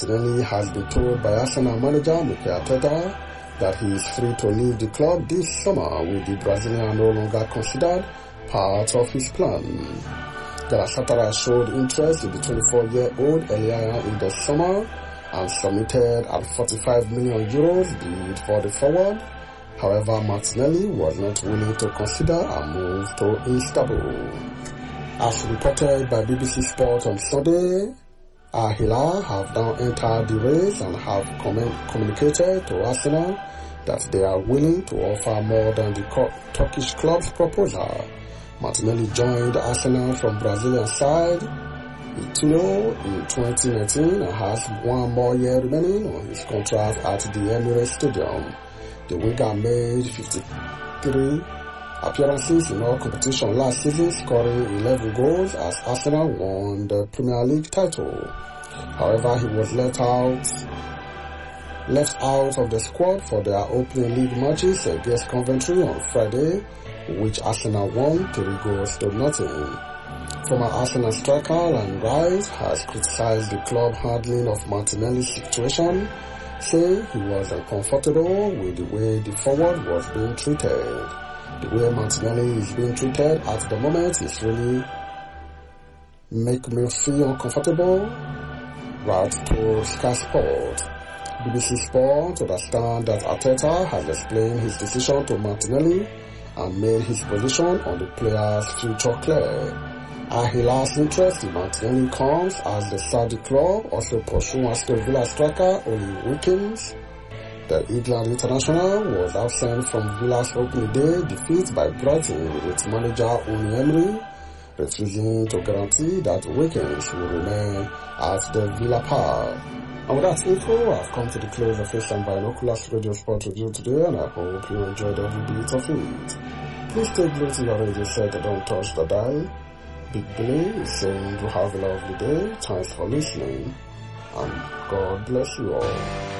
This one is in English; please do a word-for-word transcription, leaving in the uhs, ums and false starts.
Martinelli has been told by Arsenal manager Mikel Arteta that he is free to leave the club this summer, with the Brazilian no longer considered part of his plan. Galatasaray showed interest in the twenty-four-year-old earlier in the summer and submitted a forty-five million euros bid for the forward. However, Martinelli was not willing to consider a move to Istanbul. As reported by B B C Sport on Sunday, Al Hilal have now entered the race and have com- communicated to Arsenal that they are willing to offer more than the co- Turkish club's proposal. Martinelli joined Arsenal from Brazilian side Ituano in twenty nineteen and has one more year remaining on his contract at the Emirates Stadium. The winger made fifty-three appearances in all competitions last season, scoring eleven goals as Arsenal won the Premier League title. However, he was left out left out of the squad for their opening league matches against Coventry on Friday, which Arsenal won three goals to nothing. Former Arsenal striker Alan Rice has criticized the club handling of Martinelli's situation, saying he was uncomfortable with the way the forward was being treated. The way Martinelli is being treated at the moment is really make me feel uncomfortable, wrote to Sky Sport. B B C Sport understand that Arteta has explained his decision to Martinelli and made his position on the player's future clear. Al Hilal's interest in Martinelli comes as the Saudi club also pursue Aston Villa striker Oli Watkins. The England international was absent from Villa's opening day defeat by Brighton, with manager Unai Emery refusing to guarantee that Watkins will remain at the Villa Park. And with that info, I've come to the close of Asian Binoculars Radio Sport Review today, and I hope you enjoyed every bit of it. Please take note to your radio set and don't touch the dial. Big Billy is saying you have a lovely day. Thanks for listening, and God bless you all.